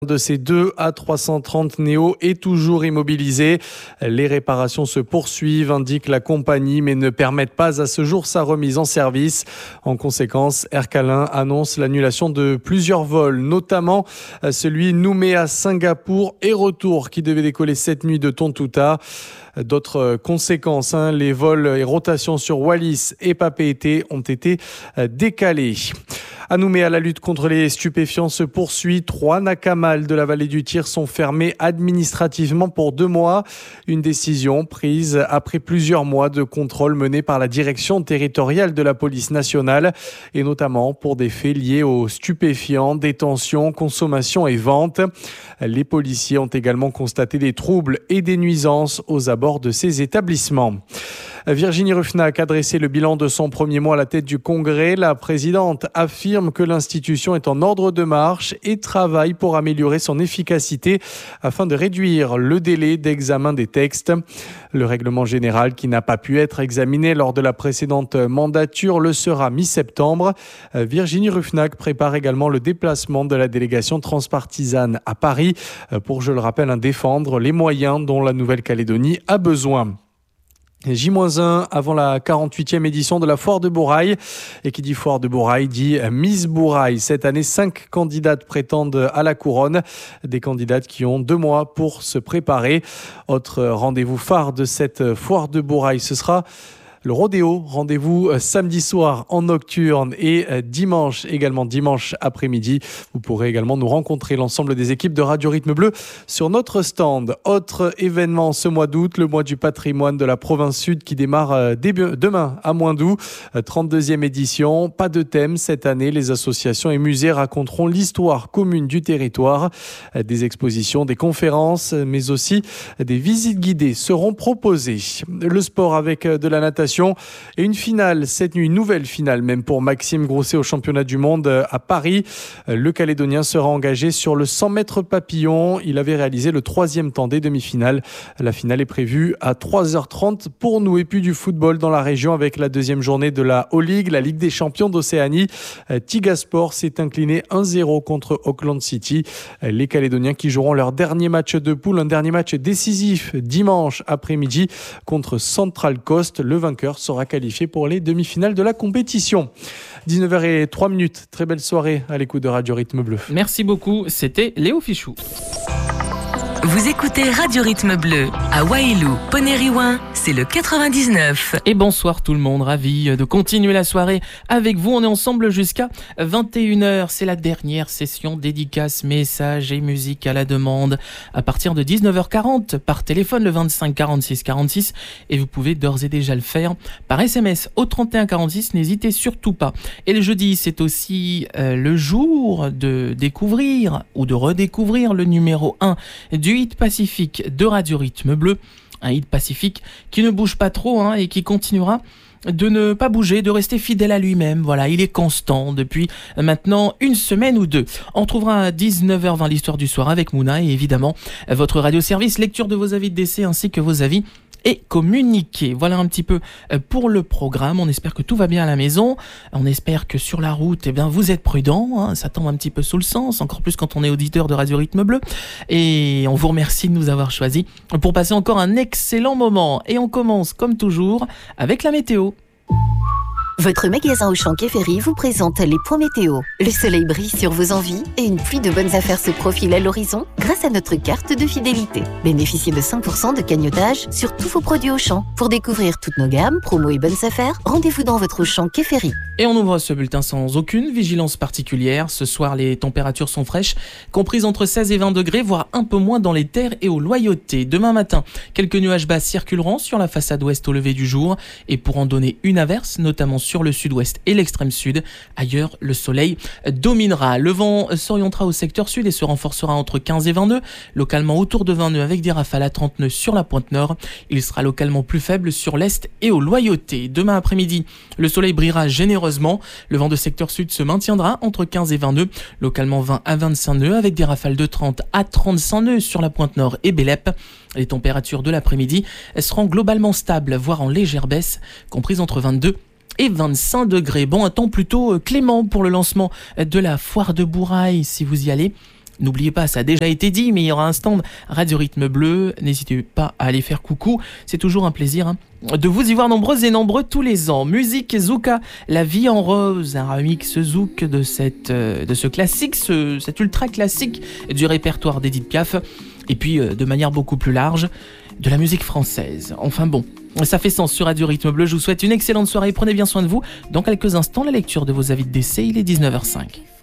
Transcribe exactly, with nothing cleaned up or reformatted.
De ces deux A trois cent trente Neo est toujours immobilisé. Les réparations se poursuivent, indique la compagnie, mais ne permettent pas à ce jour sa remise en service. En conséquence, Air Calin annonce l'annulation de plusieurs vols, notamment celui Nouméa-Singapour et retour qui devait décoller cette nuit de Tontouta. D'autres conséquences, hein, les vols et rotations sur Wallis et Papeete ont été décalés. À Nouméa, la lutte contre les stupéfiants se poursuit. Trois nakamal de la vallée du Tyr sont fermés administrativement pour deux mois. Une décision prise après plusieurs mois de contrôle menés par la direction territoriale de la police nationale et notamment pour des faits liés aux stupéfiants, détention, consommation et vente. Les policiers ont également constaté des troubles et des nuisances aux abords de ces établissements. Virginie Ruffnac a dressé le bilan de son premier mois à la tête du Congrès. La présidente affirme que l'institution est en ordre de marche et travaille pour améliorer son efficacité afin de réduire le délai d'examen des textes. Le règlement général qui n'a pas pu être examiné lors de la précédente mandature le sera mi-septembre. Virginie Ruffnac prépare également le déplacement de la délégation transpartisane à Paris pour, je le rappelle, défendre les moyens dont la Nouvelle-Calédonie a besoin. J un avant la quarante-huitième édition de la Foire de Bourail. Et qui dit Foire de Bourail dit Miss Bourail. Cette année, cinq candidates prétendent à la couronne. Des candidates qui ont deux mois pour se préparer. Autre rendez-vous phare de cette Foire de Bourail, ce sera le rodéo. Rendez-vous samedi soir en nocturne et dimanche, également dimanche après-midi. Vous pourrez également nous rencontrer, l'ensemble des équipes de Radio Rythme Bleu, sur notre stand. Autre événement ce mois d'août, le mois du patrimoine de la province sud qui démarre début, demain à Moindou. trente-deuxième édition, pas de thème cette année. Les associations et musées raconteront l'histoire commune du territoire. Des expositions, des conférences, mais aussi des visites guidées seront proposées. Le sport avec de la natation et une finale cette nuit, une nouvelle finale même pour Maxime Grousset au championnat du monde à Paris. Le Calédonien sera engagé sur le cent mètres papillon. Il avait réalisé le troisième temps des demi-finales. La finale est prévue à trois heures trente pour nous. Et puis du football dans la région avec la deuxième journée de la O-League, la Ligue des champions d'Océanie. Tigasport s'est incliné un zéro contre Auckland City. Les Calédoniens qui joueront leur dernier match de poule, un dernier match décisif dimanche après-midi contre Central Coast. Le vainqueur sera qualifié pour les demi-finales de la compétition. dix-neuf heures zéro trois, très belle soirée à l'écoute de Radio Rythme Bleu. Merci beaucoup, c'était Léo Fichou. Vous écoutez Radio Rythme Bleu à Wailou, Poneriouin, c'est le quatre-vingt-dix-neuf. Et bonsoir tout le monde, ravi de continuer la soirée avec vous. On est ensemble jusqu'à vingt et une heures. C'est la dernière session dédicace, messages et musique à la demande à partir de dix-neuf heures quarante par téléphone le vingt-cinq quarante-six quarante-six et vous pouvez d'ores et déjà le faire par S M S au trente et un quarante-six. N'hésitez surtout pas. Et le jeudi, c'est aussi euh, le jour de découvrir ou de redécouvrir le numéro un du hit pacifique de Radio Rythme Bleu, un hit pacifique qui ne bouge pas trop hein, et qui continuera de ne pas bouger, de rester fidèle à lui-même. Voilà, il est constant depuis maintenant une semaine ou deux. On retrouvera à dix-neuf heures vingt l'histoire du soir avec Mouna et évidemment votre radio-service, lecture de vos avis de décès ainsi que vos avis et communiquer. Voilà un petit peu pour le programme. On espère que tout va bien à la maison. On espère que sur la route, eh bien, vous êtes prudents. Hein. Ça tombe un petit peu sous le sens, encore plus quand on est auditeur de Radio Rythme Bleu. Et on vous remercie de nous avoir choisis pour passer encore un excellent moment. Et on commence, comme toujours, avec la météo. Votre magasin Auchan Quai Ferry vous présente les points météo. Le soleil brille sur vos envies et une pluie de bonnes affaires se profile à l'horizon grâce à notre carte de fidélité. Bénéficiez de cinq pour cent de cagnotage sur tous vos produits Auchan. Pour découvrir toutes nos gammes, promos et bonnes affaires, rendez-vous dans votre Auchan Quai Ferry. Et on ouvre ce bulletin sans aucune vigilance particulière. Ce soir, les températures sont fraîches, comprises entre seize et vingt degrés, voire un peu moins dans les terres et aux loyautés. Demain matin, quelques nuages bas circuleront sur la façade ouest au lever du jour et pourront donner une averse, notamment sur le sud-ouest et l'extrême sud. Ailleurs, le soleil dominera. Le vent s'orientera au secteur sud et se renforcera entre quinze et vingt nœuds, localement autour de vingt nœuds avec des rafales à trente nœuds sur la pointe nord. Il sera localement plus faible sur l'est et aux loyautés. Demain après-midi, le soleil brillera généreusement. Le vent de secteur sud se maintiendra entre quinze et vingt nœuds, localement vingt à vingt-cinq nœuds avec des rafales de trente à trente-cinq nœuds sur la pointe nord et Bélep. Les températures de l'après-midi seront globalement stables, voire en légère baisse, comprises entre vingt-deux et vingt-cinq degrés. Bon, un temps plutôt clément pour le lancement de la Foire de Bourail si vous y allez. N'oubliez pas, ça a déjà été dit, mais il y aura un stand Radio Rythme Bleu. N'hésitez pas à aller faire coucou. C'est toujours un plaisir hein, de vous y voir nombreuses et nombreux tous les ans. Musique Zouka, La vie en rose, un remix zouk de, cette, euh, de ce classique, ce, cet ultra classique du répertoire d'Edith Piaf. Et puis, euh, de manière beaucoup plus large, de la musique française. Enfin bon, ça fait sens sur Radio Rythme Bleu. Je vous souhaite une excellente soirée. Prenez bien soin de vous. Dans quelques instants, la lecture de vos avis de décès. Il est dix-neuf heures zéro cinq.